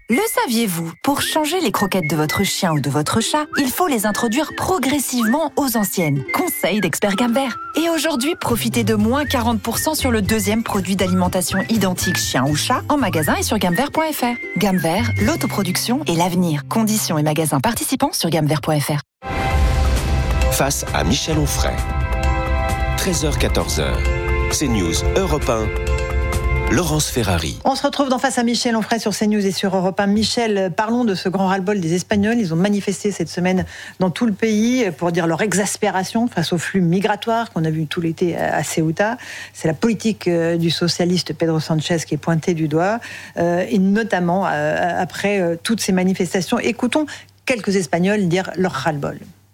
Le saviez-vous? Pour changer les croquettes de votre chien ou de votre chat, il faut les introduire progressivement aux anciennes. Conseil d'expert Gamver. Et aujourd'hui, profitez de moins 40% sur le deuxième produit d'alimentation identique chien ou chat en magasin et sur gamver.fr. Gamver, l'autoproduction et l'avenir. Conditions et magasins participants sur gamver.fr. Face à Michel Onfray. 13h-14h. CNews Europe 1. Laurence Ferrari. On se retrouve dans Face à Michel Onfray sur CNews et sur Europe 1. Michel, parlons de ce grand ras-le-bol des Espagnols. Ils ont manifesté cette semaine dans tout le pays pour dire leur exaspération face au flux migratoire qu'on a vu tout l'été à Ceuta. C'est la politique du socialiste Pedro Sánchez qui est pointée du doigt. Et notamment, après toutes ces manifestations, écoutons quelques Espagnols dire leur ras-le-bol.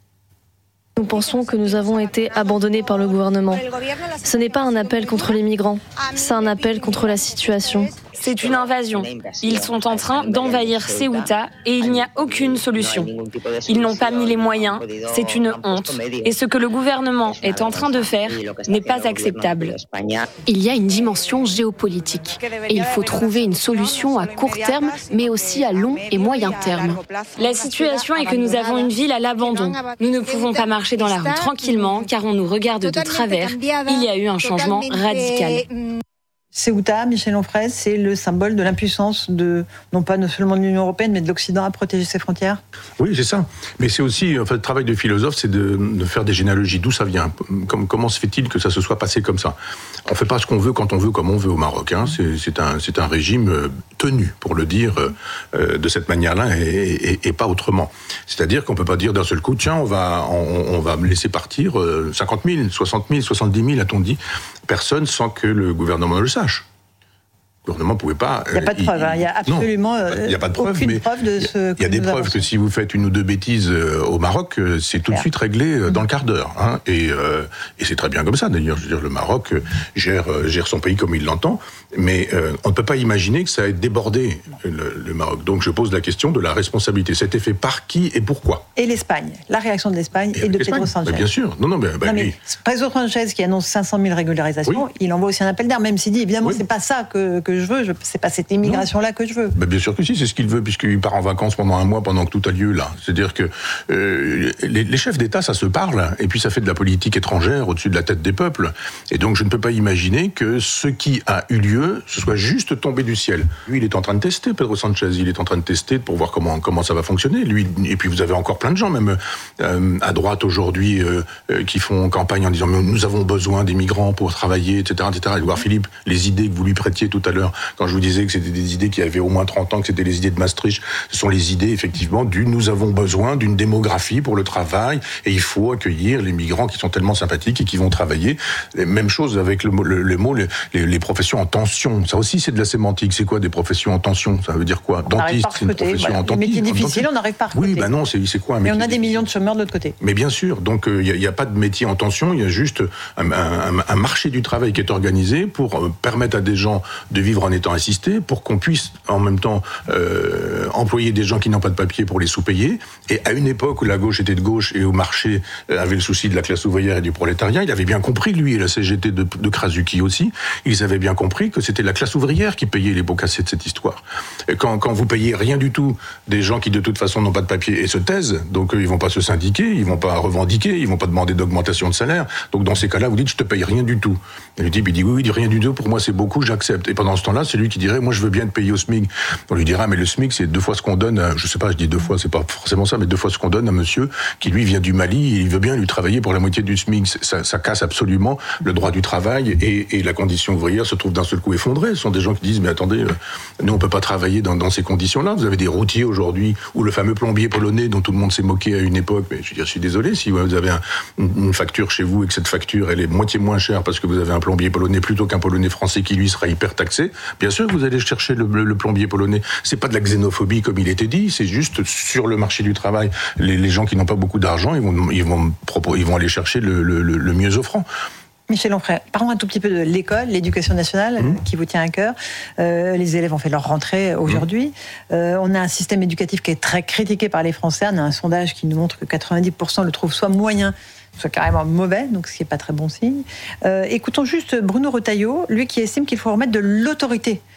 Nous pensons que nous avons été abandonnés par le gouvernement. Ce n'est pas un appel contre les migrants, c'est un appel contre la situation. C'est une invasion. Ils sont en train d'envahir Ceuta et il n'y a aucune solution. Ils n'ont pas mis les moyens, c'est une honte. Et ce que le gouvernement est en train de faire n'est pas acceptable. Il y a une dimension géopolitique et il faut trouver une solution à court terme, mais aussi à long et moyen terme. La situation est que nous avons une ville à l'abandon. Nous ne pouvons pas marcher dans la rue tranquillement car on nous regarde de travers. Il y a eu un changement radical. Ceuta, Michel Onfray, c'est le symbole de l'impuissance non pas seulement de l'Union européenne, mais de l'Occident à protéger ses frontières. Oui, c'est ça. Mais c'est aussi, le travail de philosophe, c'est de faire des généalogies. D'où ça vient? Comment se fait-il que ça se soit passé comme ça? On ne fait pas ce qu'on veut quand on veut, comme on veut au Maroc. C'est un régime tenu, pour le dire de cette manière-là, et pas autrement. C'est-à-dire qu'on ne peut pas dire d'un seul coup, tiens, on va me laisser partir 50 000, 60 000, 70 000, a-t-on dit, personnes sans que le gouvernement le sache. Le gouvernement ne pouvait pas... Il n'y a pas de preuve, il n'y a absolument il n'y a pas de preuve, aucune preuve de ce que il y a des nous preuves avançons. que si vous faites une ou deux bêtises au Maroc, c'est tout de suite réglé dans le quart d'heure. Et c'est très bien comme ça, d'ailleurs. Je veux dire, le Maroc gère son pays comme il l'entend, mais on ne peut pas imaginer que ça ait débordé le Maroc. Donc je pose la question de la responsabilité. C'était fait par qui et pourquoi? Et l'Espagne, la réaction de l'Espagne et de Pedro Sánchez. Bien sûr. Mais Pedro Sánchez qui annonce 500 000 régularisations, oui. Il envoie aussi un appel d'air, même s'il dit évidemment c'est pas ça que je veux, c'est pas cette immigration-là que je veux. Bien sûr que si, c'est ce qu'il veut, puisqu'il part en vacances pendant un mois, pendant que tout a lieu là. C'est-à-dire que les chefs d'État, ça se parle, et puis ça fait de la politique étrangère au-dessus de la tête des peuples. Et donc je ne peux pas imaginer que ce qui a eu lieu, ce soit juste tombé du ciel. Lui, il est en train de tester, Pedro Sánchez, il est en train de tester pour voir comment ça va fonctionner. Lui, et puis vous avez encore plein de gens, même à droite aujourd'hui, qui font campagne en disant mais nous avons besoin des migrants pour travailler, etc. Edouard Philippe, les idées que vous lui prêtiez tout à l'heure, quand je vous disais que c'était des idées qui avaient au moins 30 ans, que c'était les idées de Maastricht, ce sont les idées effectivement nous avons besoin d'une démographie pour le travail et il faut accueillir les migrants qui sont tellement sympathiques et qui vont travailler. Même chose avec le mot les professions en tension. Ça aussi c'est de la sémantique. C'est quoi des professions en tension? Ça veut dire quoi? Dentiste, c'est une profession en tension. Les métiers difficiles, on n'arrive pas à recruter. Oui, non, c'est quoi un métier? Mais on a des millions de chômeurs de l'autre côté. Mais bien sûr, donc il n'y a pas de métier en tension, il y a juste un marché du travail qui est organisé pour permettre à des gens de vivre en étant assistés, pour qu'on puisse en même temps employer des gens qui n'ont pas de papier pour les sous-payer. Et à une époque où la gauche était de gauche et où marché avait le souci de la classe ouvrière et du prolétariat, il avait bien compris, lui et la CGT de Krasuki aussi, ils avaient bien compris que c'était la classe ouvrière qui payait les pots cassés de cette histoire. Et quand vous payez rien du tout des gens qui de toute façon n'ont pas de papier et se taisent, donc ils vont pas se syndiquer, ils vont pas revendiquer, ils vont pas demander d'augmentation de salaire. Donc dans ces cas-là, vous dites je te paye rien du tout. Et le type il dit oui, rien du tout, pour moi c'est beaucoup, j'accepte. Et pendant ce temps-là, c'est lui qui dirait moi je veux bien te payer au SMIC. On lui dira mais le SMIC c'est 2 fois ce qu'on donne, je sais pas, je dis 2 fois, c'est pas forcément ça, mais 2 fois ce qu'on donne à monsieur qui lui vient du Mali et il veut bien lui travailler pour la moitié du SMIC. Ça casse absolument le droit du travail et la condition ouvrière se trouve d'un seul coup effondrée. Ce sont des gens qui disent mais attendez, nous on peut pas travailler dans ces conditions-là. Vous avez des routiers aujourd'hui ou le fameux plombier polonais dont tout le monde s'est moqué à une époque. Mais je suis désolé si vous avez une facture chez vous et que cette facture elle est moitié moins chère parce que vous avez un plombier polonais plutôt qu'un polonais français qui lui sera hyper taxé. Bien sûr, vous allez chercher le plombier polonais. C'est pas de la xénophobie comme il était dit, c'est juste sur le marché du travail, les gens qui n'ont pas beaucoup d'argent, ils vont aller chercher le mieux offrant. Michel Onfray, parlons un tout petit peu de l'école, l'éducation nationale, qui vous tient à cœur. Les élèves ont fait leur rentrée aujourd'hui. On a un système éducatif qui est très critiqué par les Français. On a un sondage qui nous montre que 90% le trouvent soit moyen, soit carrément mauvais, donc ce qui n'est pas très bon signe. Écoutons juste Bruno Retailleau, lui qui estime qu'il faut remettre de l'autorité